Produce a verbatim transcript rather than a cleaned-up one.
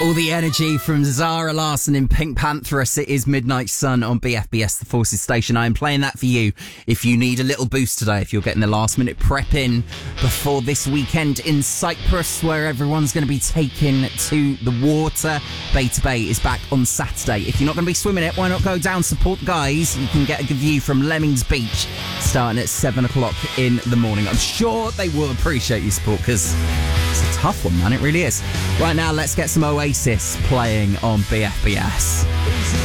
All the energy from Zara Larsson in Pink Pantheress. It is Midnight Sun on B F B S, the Forces station. I am playing that for you if you need a little boost today, if you're getting the last minute prep in before this weekend in Cyprus, where everyone's going to be taken to the water. Beta Bay is back on Saturday. If you're not going to be swimming it, why not go down, support the guys? You can get a good view from Lemmings Beach starting at seven o'clock in the morning. I'm sure they will appreciate your support because it's a tough one, man. It really is. Right now, let's get some Oasis playing on B F B S.